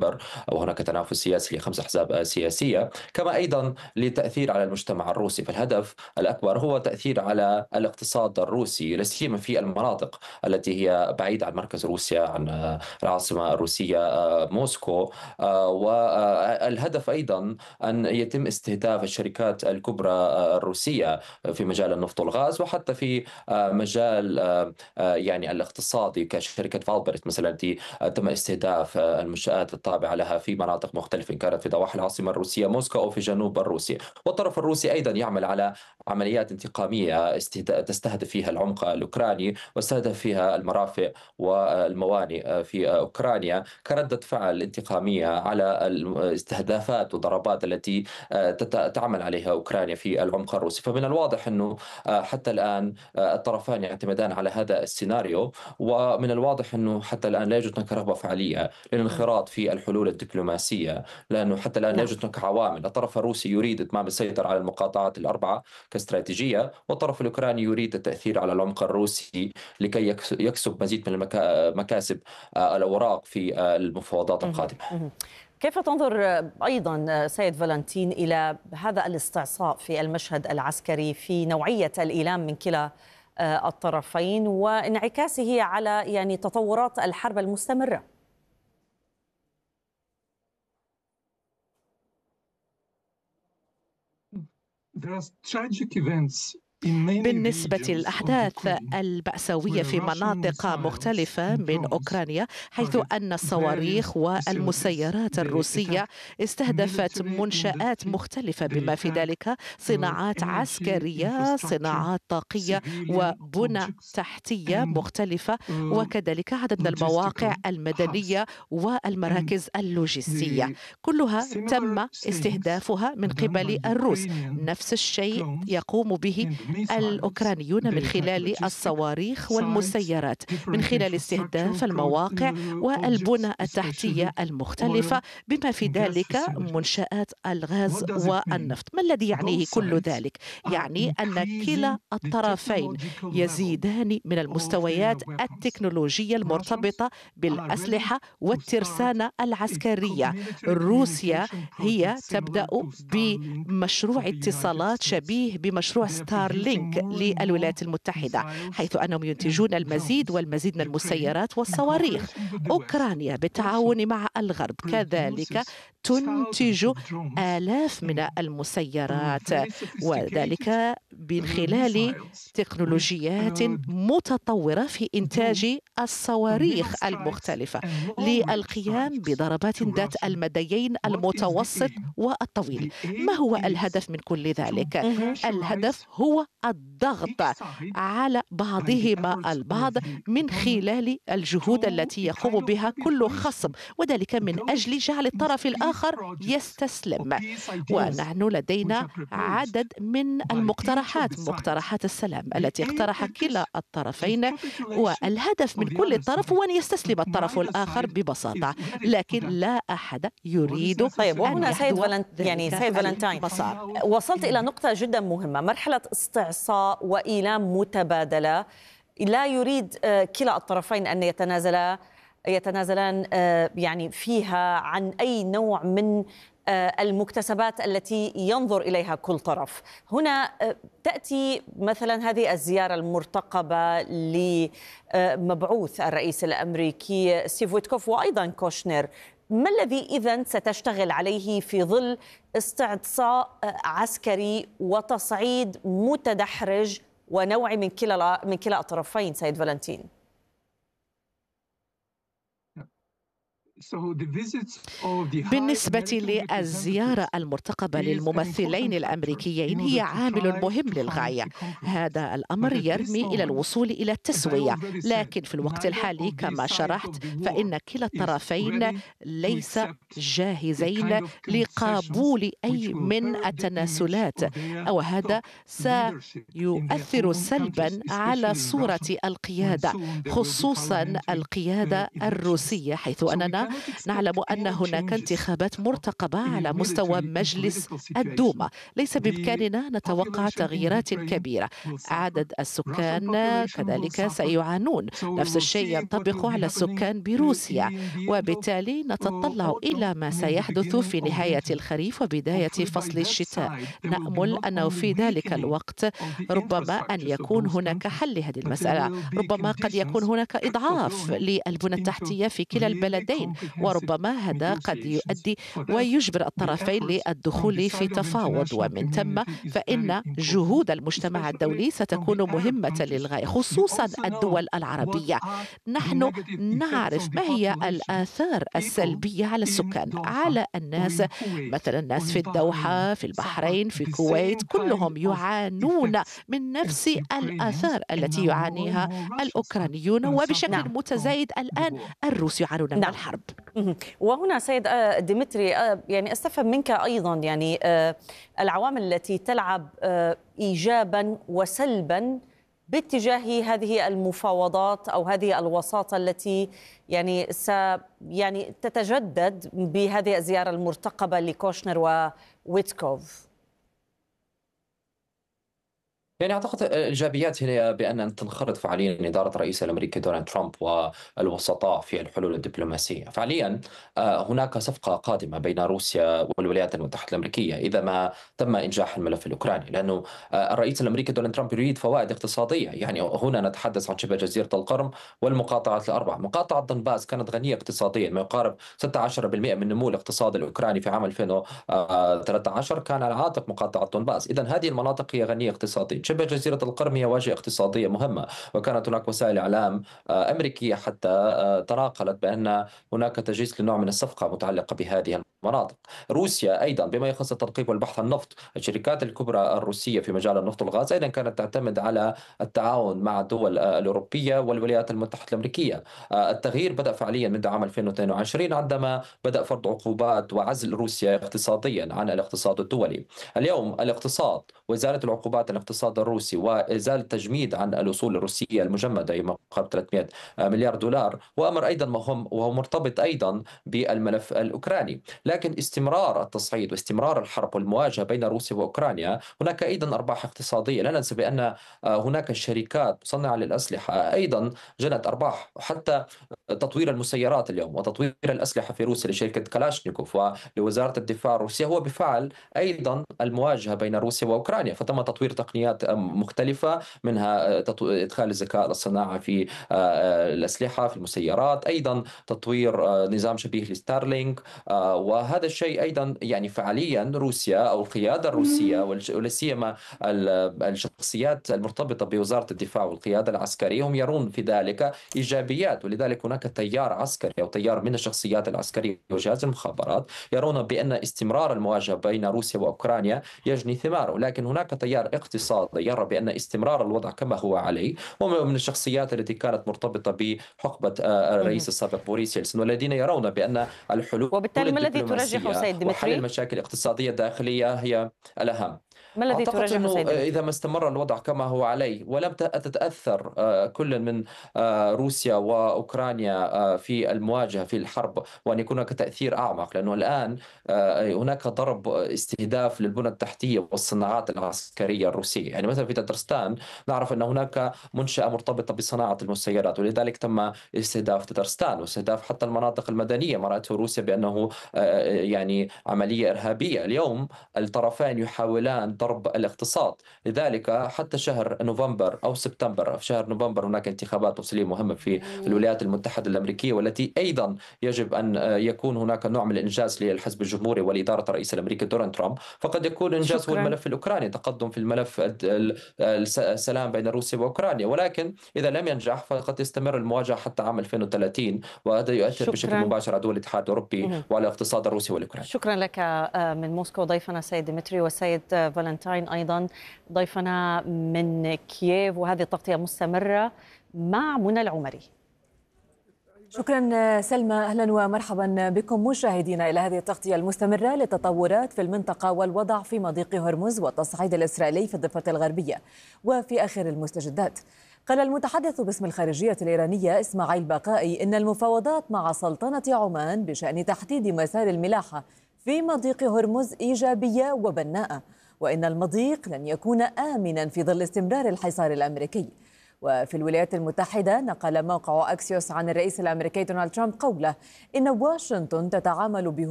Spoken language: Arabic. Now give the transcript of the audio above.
ديسمبر، وهناك تنافس سياسي لخمس أحزاب سياسية، كما أيضا لتأثير على المجتمع الروسي. فالهدف الأكبر هو تأثير على الاقتصاد الروسي، لا سيما في المناطق التي هي بعيدة عن مركز روسيا، عن العاصمة الروسية موسكو. والهدف أيضا أن يتم استهداف الشركات الكبرى الروسية في مجال النفط والغاز، وحتى في مجال يعني الاقتصادي كشركة فالبرت مثلا، التي تم استهداف المنشآت التابعة لها في مناطق مختلفة، إن كانت في ضواحي العاصمة الروسية موسكو أو في جنوب الروسيا. والطرف الروسي أيضا يعمل على عمليات انتقامية تستهدف فيها العمق الأوكراني، واستهدف فيها المرافق والموانئ في أوكرانيا كردة فعل انتقامية على الاستهدافات والضربات التي تعمل عليها أوكرانيا في العمق الروسي. فمن الواضح أنه حتى الآن الطرفان يعتمدان على هذا السيناريو، ومن الواضح أنه حتى الآن لا يوجد هناك رغبة فعلية للانخراط في الحلول الدبلوماسية، لأنه حتى الآن لا نعم. يوجد هناك عوامل. الطرف الروسي يريد إتمام السيطرة على المقاطعات الأربعة كاستراتيجية، والطرف الأوكراني يريد التأثير على العمق الروسي لكي يكسب مزيد من مكاسب الأوراق في المفاوضات مهم. القادمة. مهم. كيف تنظر أيضا سيد فالنتين إلى هذا الاستعصاء في المشهد العسكري في نوعية الإيلام من كلا الطرفين وانعكاسه على يعني تطورات الحرب المستمرة؟ There are tragic events بالنسبة للأحداث المأساوية في مناطق مختلفة من أوكرانيا، حيث أن الصواريخ والمسيرات الروسية استهدفت منشآت مختلفة، بما في ذلك صناعات عسكرية، صناعات طاقية، وبنى تحتية مختلفة، وكذلك عدد من المواقع المدنية والمراكز اللوجستية، كلها تم استهدافها من قبل الروس. نفس الشيء يقوم به الأوكرانيون من خلال الصواريخ والمسيرات، من خلال استهداف المواقع والبنى التحتية المختلفة، بما في ذلك منشآت الغاز والنفط. ما الذي يعنيه كل ذلك؟ يعني أن كلا الطرفين يزيدان من المستويات التكنولوجية المرتبطة بالأسلحة والترسانة العسكرية. روسيا هي تبدأ بمشروع اتصالات شبيه بمشروع ستارلينك للولايات المتحدة، حيث أنهم ينتجون المزيد والمزيد من المسيرات والصواريخ. أوكرانيا بالتعاون مع الغرب كذلك تنتج آلاف من المسيرات، وذلك من خلال تكنولوجيات متطورة في إنتاج الصواريخ المختلفة للقيام بضربات ذات المديين المتوسط والطويل. ما هو الهدف من كل ذلك؟ الهدف هو الضغط على بعضهما البعض من خلال الجهود التي يقوم بها كل خصم، وذلك من أجل جعل الطرف الآخر يستسلم. ونحن لدينا عدد من المقترحات، مقترحات السلام التي اقترح كلا الطرفين، والهدف من كل طرف هو أن يستسلم الطرف الآخر ببساطة، لكن لا أحد يريد. طيب، وهنا سيد سيد فالنتين، وصلت إلى نقطة جدا مهمة، مرحلة استعصاء وإيلام متبادلة. لا يريد كلا الطرفين أن يتنازلان يعني فيها عن أي نوع من المكتسبات التي ينظر إليها كل طرف. هنا تأتي مثلا هذه الزيارة المرتقبة لمبعوث الرئيس الأمريكي ستيف ويتكوف وأيضا كوشنر. ما الذي إذن ستشتغل عليه في ظل استعصاء عسكري وتصعيد متدحرج ونوعي من كلا الطرفين سيد فالنتين؟ بالنسبة للزيارة المرتقبة للممثلين الأمريكيين هي عامل مهم للغاية. هذا الأمر يرمي إلى الوصول إلى التسوية، لكن في الوقت الحالي كما شرحت فإن كلا الطرفين ليس جاهزين لقبول أي من التنازلات، وهذا سيؤثر سلبا على صورة القيادة، خصوصا القيادة الروسية، حيث أننا نعلم أن هناك انتخابات مرتقبة على مستوى مجلس الدوما. ليس بإمكاننا نتوقع تغييرات كبيرة. عدد السكان كذلك سيعانون. نفس الشيء ينطبق على السكان بروسيا، وبالتالي نتطلع إلى ما سيحدث في نهاية الخريف وبداية فصل الشتاء. نأمل أنه في ذلك الوقت ربما أن يكون هناك حل لهذه المسألة. ربما قد يكون هناك إضعاف للبنى التحتية في كلا البلدين، وربما هذا قد يؤدي ويجبر الطرفين للدخول في تفاوض، ومن ثم فإن جهود المجتمع الدولي ستكون مهمة للغاية، خصوصا الدول العربية. نحن نعرف ما هي الآثار السلبية على السكان، على الناس، مثلا الناس في الدوحة، في البحرين، في الكويت، كلهم يعانون من نفس الآثار التي يعانيها الأوكرانيون، وبشكل متزايد الآن الروس يعانون من الحرب. وهنا سيد ديمتري، يعني أستفهم منك أيضا يعني العوامل التي تلعب إيجابا وسلبا باتجاه هذه المفاوضات أو هذه الوساطة التي يعني تتجدد بهذه الزيارة المرتقبة لكوشنر وويتكوف. يعني أعتقد الإيجابيات هي بأن تنخرط فعليا إدارة الرئيس الأمريكي دونالد ترامب والوسطاء في الحلول الدبلوماسية. فعليا هناك صفقة قادمة بين روسيا والولايات المتحدة الأمريكية إذا ما تم إنجاح الملف الأوكراني، لأنه الرئيس الأمريكي دونالد ترامب يريد فوائد اقتصادية. يعني هنا نتحدث عن شبه جزيرة القرم والمقاطعات الأربع. مقاطعة دنباس كانت غنية اقتصاديا، ما يقارب 16% من نمو الاقتصاد الأوكراني في عام 2013 كان على عاتق مقاطعة دنباس. إذن هذه المناطق هي غنية اقتصاديا. شبه جزيرة القرم هي واجهة اقتصادية مهمة، وكانت هناك وسائل إعلام أمريكية حتى تناقلت بأن هناك تجهيز لنوع من الصفقة متعلقة بهذه المناطق. روسيا أيضا بما يخص التدقيق والبحث عن النفط، الشركات الكبرى الروسية في مجال النفط والغاز أيضا كانت تعتمد على التعاون مع الدول الأوروبية والولايات المتحدة الأمريكية. التغيير بدأ فعليا منذ عام 2022 عندما بدأ فرض عقوبات وعزل روسيا اقتصاديا عن الاقتصاد الدولي. اليوم الاقتصاد وإزالة العقوبات عن الاقتصاد الروسي وإزالة تجميد عن الأصول الروسية المجمدة يقارب 300 مليار دولار، وأمر أيضا مهم وهو مرتبط أيضا بالملف الأوكراني. لكن استمرار التصعيد واستمرار الحرب والمواجهة بين روسيا وأوكرانيا هناك أيضا أرباح اقتصادية. لا ننسى بأن هناك شركات مصنعة للأسلحة أيضا جنت أرباح، حتى تطوير المسيرات اليوم وتطوير الأسلحة في روسيا لشركة كلاشنيكوف ولوزارة الدفاع الروسية هو بفعل أيضا المواجهة بين روسيا وأوكرانيا. فتم تطوير تقنيات مختلفة، منها إدخال الذكاء الاصطناعي في الأسلحة في المسيرات، أيضا تطوير نظام شبيه لستارلينك. وهذا الشيء أيضا يعني فعليا روسيا أو القيادة الروسية ولا سيما الشخصيات المرتبطة بوزارة الدفاع والقيادة العسكرية هم يرون في ذلك إيجابيات. ولذلك هناك تيار عسكري أو تيار من الشخصيات العسكرية وجهاز المخابرات يرون بأن استمرار المواجهة بين روسيا وأوكرانيا يجني ثماره. لكن هناك تيار اقتصادي يرى بأن استمرار الوضع كما هو عليه، ومن الشخصيات التي كانت مرتبطة بحقبة الرئيس السابق بوريس يلسن، والذين يرون بأن الحلول وبالتالي ما الذي ترجحه سيد ديمتري؟ وحل المشاكل الاقتصادية الداخلية هي الأهم. ما الذي ترجحه سيد ديمتري؟ إذا ما استمر الوضع كما هو عليه ولم تتأثر كل من روسيا وأوكرانيا في المواجهة في الحرب، وأن يكون هناك تأثير أعمق، لأنه الآن هناك ضرب استهداف للبنى التحتية والصناعات العسكرية الروسية. يعني مثلا في تترستان نعرف أن هناك منشأة مرتبطة بصناعة المسيرات، ولذلك تم استهداف تترستان واستهداف حتى المناطق المدنية ما رأته روسيا بأنه يعني عملية إرهابية. اليوم الطرفين يحاولان ضرب الاقتصاد، لذلك حتى شهر نوفمبر أو سبتمبر، في شهر نوفمبر هناك انتخابات تفصيلية مهمة في الولايات المتحدة الأمريكية، والتي أيضا يجب أن يكون هناك نوع من الإنجاز للحزب الجمهوري ولإدارة الرئيس الأمريكي دونالد ترامب. فقد يكون إنجاز هو الملف الأوكراني، تقدم في الملف السلام بين روسيا وأوكرانيا، ولكن إذا لم ينجح فقد تستمر المواجهة حتى عام 2030، وهذا يؤثر بشكل مباشر على دول الاتحاد الأوروبي وعلى الاقتصاد الروسي والأوكراني. شكرا لك من موسكو ضيفنا سيد ديمتري، والسيد فالنتاين أيضا ضيفنا من كييف، وهذه التغطية مستمرة مع منى العمري. شكرا سلمى، أهلا ومرحبا بكم مشاهدينا إلى هذه التغطية المستمرة للتطورات في المنطقة والوضع في مضيق هرمز والتصعيد الإسرائيلي في الضفة الغربية. وفي آخر المستجدات، قال المتحدث باسم الخارجية الإيرانية إسماعيل بقائي إن المفاوضات مع سلطنة عمان بشأن تحديد مسار الملاحة في مضيق هرمز إيجابية وبناءة، وإن المضيق لن يكون آمنا في ظل استمرار الحصار الأمريكي. وفي الولايات المتحدة نقل موقع أكسيوس عن الرئيس الأمريكي دونالد ترامب قوله إن واشنطن تتعامل